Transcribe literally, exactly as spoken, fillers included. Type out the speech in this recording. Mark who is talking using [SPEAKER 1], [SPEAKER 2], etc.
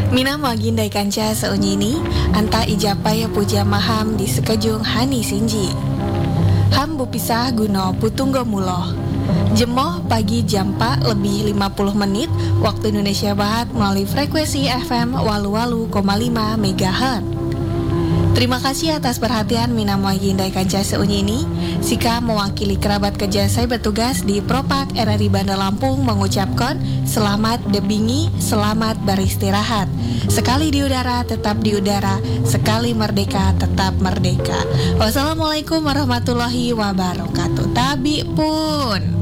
[SPEAKER 1] Mina magindai kanca saunyini anta ijapaya puja maham di sekejung hani sinji. Ham bupisah guno putunggo muloh. Jemoh pagi jam empat lebih lima puluh menit waktu Indonesia Barat melalui frekuensi F M walu walu koma lima megahertz. Terima kasih atas perhatian Mina magindai kanca saunyini. Sika mewakili kerabat kerja saya bertugas di Propak R R I Bandar Lampung mengucapkan selamat debingi, selamat beristirahat. Sekali di udara, tetap di udara. Sekali merdeka, tetap merdeka. Wassalamualaikum warahmatullahi wabarakatuh. Tabi pun.